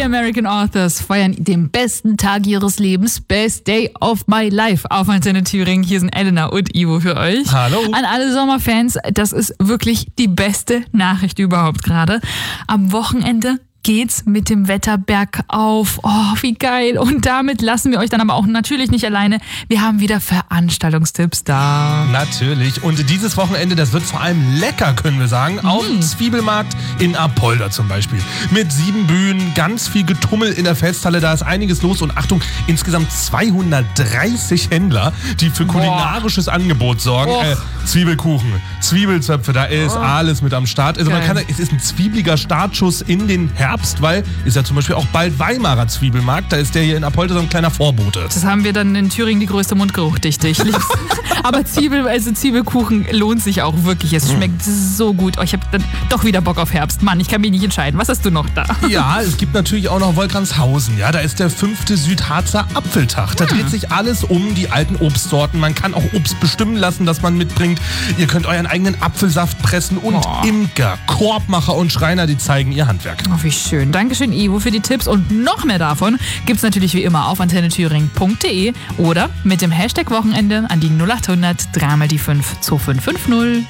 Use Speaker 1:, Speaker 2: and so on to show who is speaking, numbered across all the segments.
Speaker 1: American Authors feiern den besten Tag ihres Lebens, Best Day of My Life, auf Antenne Thüringen. Hier sind Elena und Ivo für euch.
Speaker 2: Hallo.
Speaker 1: An alle Sommerfans, das ist wirklich die beste Nachricht überhaupt gerade. Am Wochenende geht's mit dem Wetter bergauf. Oh, wie geil. Und damit lassen wir euch dann aber auch natürlich nicht alleine. Wir haben wieder Veranstaltungstipps da.
Speaker 2: Natürlich. Und dieses Wochenende, das wird vor allem lecker, können wir sagen. Auf dem Zwiebelmarkt in Apolda zum Beispiel. Mit 7 Bühnen, ganz viel Getummel in der Festhalle. Da ist einiges los. Und Achtung, insgesamt 230 Händler, die für kulinarisches Angebot sorgen. Zwiebelkuchen, Zwiebelzöpfe, da ist alles mit am Start. Also man kann sagen, es ist ein zwiebliger Startschuss in den Herbst, weil ist ja zum Beispiel auch bald Weimarer Zwiebelmarkt. Da ist der hier in Apolda so ein kleiner Vorbote.
Speaker 1: Das haben wir dann in Thüringen, die größte Mundgeruchdichte. Ich lieb's. Aber Zwiebelkuchen lohnt sich auch wirklich. Es schmeckt so gut. Oh, ich habe dann doch wieder Bock auf Herbst. Mann, ich kann mich nicht entscheiden. Was hast du noch da?
Speaker 2: Ja, es gibt natürlich auch noch Wolfratshausen. Ja, da ist der 5. Südharzer Apfeltag. Da dreht sich alles um die alten Obstsorten. Man kann auch Obst bestimmen lassen, das man mitbringt. Ihr könnt euren eigenen Apfelsaft pressen und Imker, Korbmacher und Schreiner, die zeigen ihr Handwerk.
Speaker 1: Oh, wie schön. Dankeschön, Ivo, für die Tipps. Und noch mehr davon gibt's natürlich wie immer auf antennethüringen.de oder mit dem Hashtag Wochenende an die 0800 3 die 5 2550.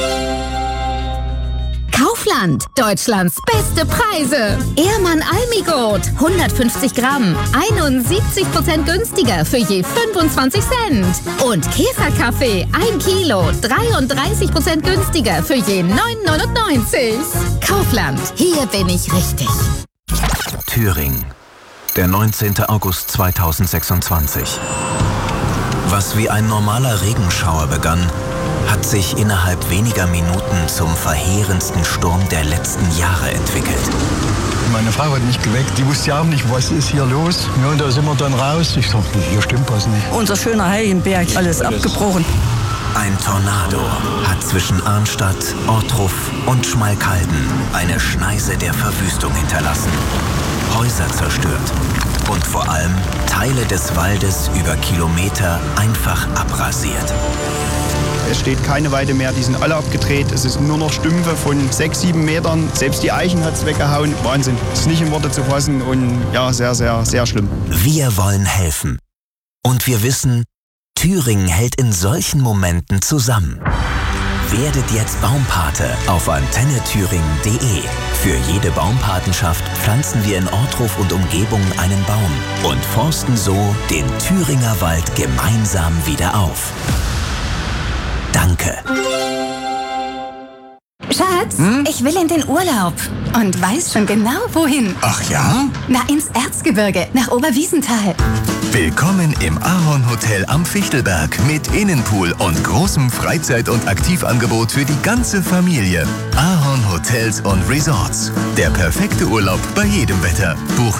Speaker 3: Kaufland, Deutschlands beste Preise. Ehrmann Almigurt, 150 Gramm, 71% günstiger für je 25 Cent. Und Käferkaffee, 1 Kilo, 33% günstiger für je 9,99. Kaufland, hier bin ich richtig.
Speaker 4: Thüringen, der 19. August 2026. Was wie ein normaler Regenschauer begann, hat sich innerhalb weniger Minuten zum verheerendsten Sturm der letzten Jahre entwickelt.
Speaker 5: Meine Frau hat mich geweckt, die wusste ja auch nicht, was ist hier los. Ja, und da sind wir dann raus. Ich dachte, hier stimmt was nicht.
Speaker 6: Unser schöner Heiligenberg, alles abgebrochen.
Speaker 4: Ein Tornado hat zwischen Arnstadt, Ortruf und Schmalkalden eine Schneise der Verwüstung hinterlassen. Häuser zerstört und vor allem Teile des Waldes über Kilometer einfach abrasiert.
Speaker 7: Es steht keine Weide mehr, die sind alle abgedreht. Es ist nur noch Stümpfe von 6, 7 Metern. Selbst die Eichen hat es weggehauen. Wahnsinn. Das ist nicht in Worte zu fassen und ja, sehr, sehr, sehr schlimm.
Speaker 4: Wir wollen helfen. Und wir wissen, Thüringen hält in solchen Momenten zusammen. Werdet jetzt Baumpate auf antennethüringen.de. Für jede Baumpatenschaft pflanzen wir in Ortruf und Umgebung einen Baum und forsten so den Thüringer Wald gemeinsam wieder auf. Danke.
Speaker 3: Schatz, ich will in den Urlaub und weiß schon genau, wohin.
Speaker 8: Ach ja?
Speaker 3: Na, ins Erzgebirge, nach Oberwiesenthal.
Speaker 8: Willkommen im Ahorn Hotel am Fichtelberg mit Innenpool und großem Freizeit- und Aktivangebot für die ganze Familie. Ahorn Hotels und Resorts. Der perfekte Urlaub bei jedem Wetter. Buchen